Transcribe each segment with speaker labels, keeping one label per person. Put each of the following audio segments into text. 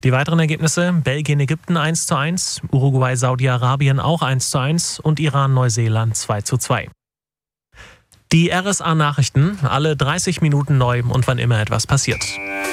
Speaker 1: Die weiteren Ergebnisse: Belgien-Ägypten 1:1, Uruguay-Saudi-Arabien auch 1:1 und Iran-Neuseeland 2:2. Die RSA-Nachrichten, alle 30 Minuten neu und wann immer etwas passiert.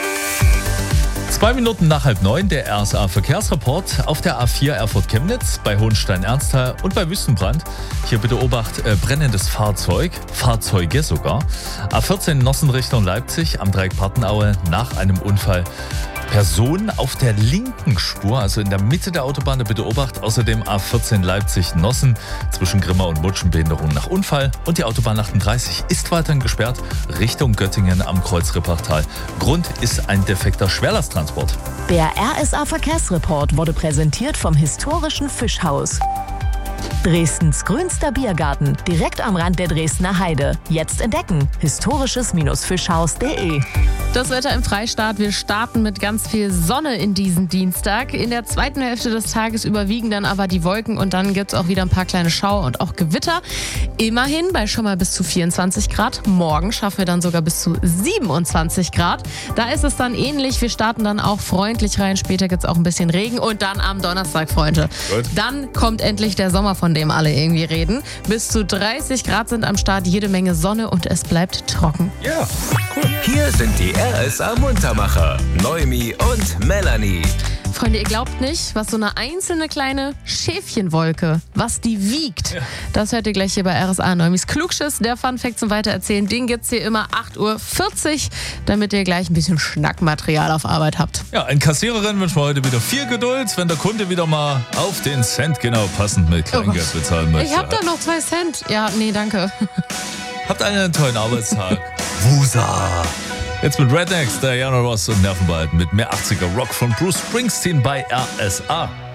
Speaker 2: 2 Minuten nach 8:30 der RSA-Verkehrsreport auf der A4 Erfurt-Chemnitz, bei Hohenstein-Ernsthal und bei Wüstenbrand. Hier bitte Obacht, brennendes Fahrzeuge sogar. A14 Nossen Richtung Leipzig am Dreieck Partenaue nach einem Unfall. Person auf der linken Spur, also in der Mitte der Autobahn, bitte Obacht. Außerdem A14 Leipzig-Nossen zwischen Grimma und Mutschenbehinderung nach Unfall. Und die Autobahn 38 ist weiterhin gesperrt Richtung Göttingen am Kreuz Rippachtal. Grund ist ein defekter Schwerlasttransport.
Speaker 3: Der RSA-Verkehrsreport wurde präsentiert vom historischen Fischhaus. Dresdens grünster Biergarten, direkt am Rand der Dresdner Heide. Jetzt entdecken: historisches-fischhaus.de.
Speaker 4: Das Wetter im Freistaat. Wir starten mit ganz viel Sonne in diesen Dienstag. In der zweiten Hälfte des Tages überwiegen dann aber die Wolken und dann gibt es auch wieder ein paar kleine Schauer und auch Gewitter. Immerhin bei schon mal bis zu 24 Grad. Morgen schaffen wir dann sogar bis zu 27 Grad. Da ist es dann ähnlich. Wir starten dann auch freundlich rein. Später gibt es auch ein bisschen Regen. Und dann am Donnerstag, Freunde.
Speaker 2: Gut.
Speaker 4: Dann kommt endlich der Sommer, von dem alle irgendwie reden. Bis zu 30 Grad sind am Start, jede Menge Sonne und es bleibt trocken.
Speaker 2: Ja,
Speaker 5: Hier sind die RSA-Muntermacher, Noemi und Melanie.
Speaker 4: Freunde, ihr glaubt nicht, was so eine einzelne kleine Schäfchenwolke, was die wiegt.
Speaker 2: Ja.
Speaker 4: Das hört ihr gleich hier bei RSA. Neumis Klugschiss, der Funfact zum Weitererzählen, den gibt's hier immer 8:40 Uhr, damit ihr gleich ein bisschen Schnackmaterial auf Arbeit habt.
Speaker 2: Ja, ein Kassiererin wünschen wir heute wieder viel Geduld, wenn der Kunde wieder mal auf den Cent genau passend mit Kleingeld bezahlen möchte.
Speaker 4: Ich hab da noch 2 Cent. Ja, nee, danke.
Speaker 2: Habt einen tollen Arbeitstag. Wusa! Jetzt mit Rednecks, Diana Ross und Nervenbald mit mehr 80er Rock von Bruce Springsteen bei RSA.